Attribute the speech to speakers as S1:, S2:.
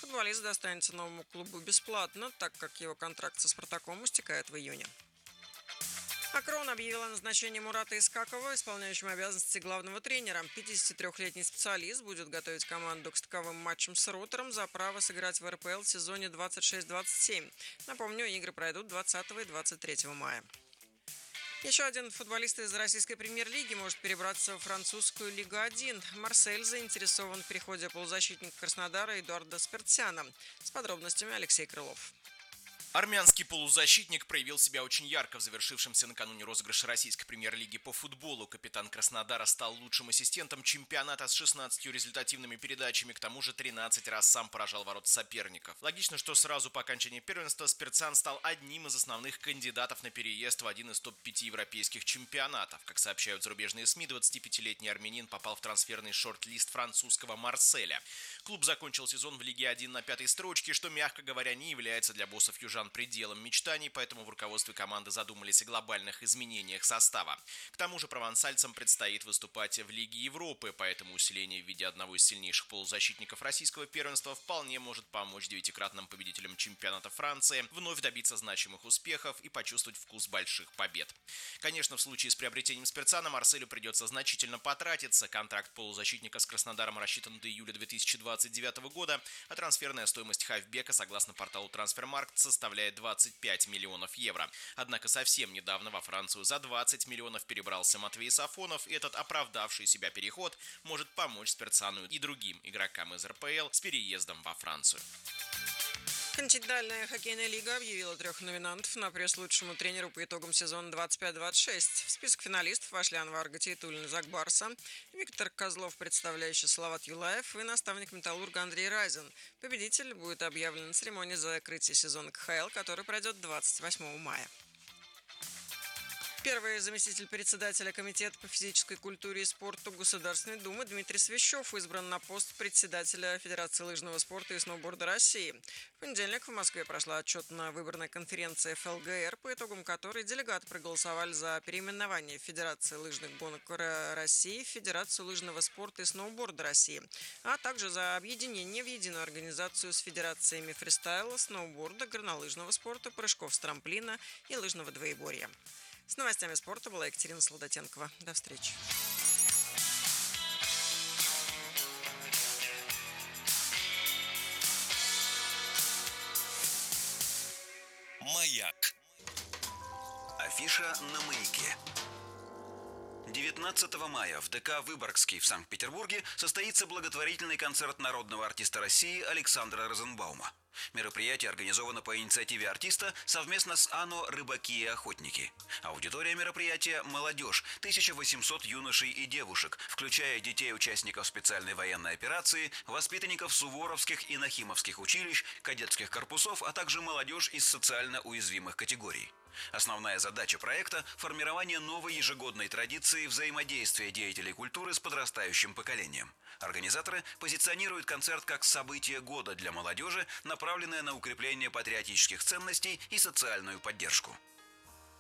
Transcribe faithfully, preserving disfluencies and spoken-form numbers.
S1: Футболист достанется новому клубу бесплатно, так как его контракт со «Спартаком» истекает в июне. Акрон объявил о назначении Мурата Искакова исполняющим обязанности главного тренера. пятидесятитрёхлетний специалист будет готовить команду к стыковым матчам с Ротором за право сыграть в эр пэ эл в сезоне двадцать шесть двадцать семь. Напомню, игры пройдут двадцатого и двадцать третьего мая. Еще один футболист из российской премьер-лиги может перебраться в французскую Лигу один. Марсель заинтересован в переходе полузащитника Краснодара Эдуарда Спиртсяна. С подробностями Алексей Крылов.
S2: Армянский полузащитник проявил себя очень ярко в завершившемся накануне розыгрыше российской премьер-лиги по футболу. Капитан Краснодара стал лучшим ассистентом чемпионата с шестнадцатью результативными передачами, к тому же тринадцать раз сам поражал ворота соперников. Логично, что сразу по окончании первенства Спиртсян стал одним из основных кандидатов на переезд в один из топ пяти европейских чемпионатов. Как сообщают зарубежные СМИ, двадцатипятилетний армянин попал в трансферный шорт-лист французского Марселя. Клуб закончил сезон в Лиге один на пятой строчке, что, мягко говоря, не является для боссов южан пределом мечтаний, поэтому в руководстве команды задумались о глобальных изменениях состава. К тому же провансальцам предстоит выступать в Лиге Европы, поэтому усиление в виде одного из сильнейших полузащитников российского первенства вполне может помочь девятикратным победителям чемпионата Франции вновь добиться значимых успехов и почувствовать вкус больших побед. Конечно, в случае с приобретением Спиртсяна Марселю придется значительно потратиться. Контракт полузащитника с Краснодаром рассчитан до июля две тысячи двадцать девятого года, а трансферная стоимость Хавбека, согласно порталу Трансфермаркт, составляет двадцать пять миллионов евро. Однако совсем недавно во Францию за двадцать миллионов перебрался Матвей Сафонов, и этот оправдавший себя переход может помочь Спиртсяну и другим игрокам из эр пэ эл с переездом во Францию.
S1: Континентальная хоккейная лига объявила трех номинантов на пресс лучшему тренеру по итогам сезона двадцать пять двадцать шесть. В список финалистов вошли Анвар Гатиетуллин из Акбарса, Виктор Козлов, представляющий Салават Юлаев, и наставник Металлурга Андрей Разин. Победитель будет объявлен на церемонии закрытия сезона ка ха эл, который пройдет двадцать восьмого мая. Первый заместитель председателя Комитета по физической культуре и спорту Государственной Думы Дмитрий Свящев избран на пост председателя Федерации лыжного спорта и сноуборда России. В понедельник в Москве прошла отчетно-выборная конференция эф эл гэ эр, по итогам которой делегаты проголосовали за переименование Федерации лыжных гонок России в Федерацию лыжного спорта и сноуборда России, а также за объединение в единую организацию с федерациями фристайла, сноуборда, горнолыжного спорта, прыжков с трамплина и лыжного двоеборья. С новостями спорта была Екатерина Солдатенкова. До встречи.
S3: Маяк. Афиша на маяке. девятнадцатого мая в дэ ка «Выборгский» в Санкт-Петербурге состоится благотворительный концерт народного артиста России Александра Розенбаума. Мероприятие организовано по инициативе артиста совместно с АНО «Рыбаки и охотники». Аудитория мероприятия – молодежь, тысяча восемьсот юношей и девушек, включая детей участников специальной военной операции, воспитанников суворовских и нахимовских училищ, кадетских корпусов, а также молодежь из социально уязвимых категорий. Основная задача проекта – формирование новой ежегодной традиции взаимодействия деятелей культуры с подрастающим поколением. Организаторы позиционируют концерт как событие года для молодежи, направленное на укрепление патриотических ценностей и социальную поддержку.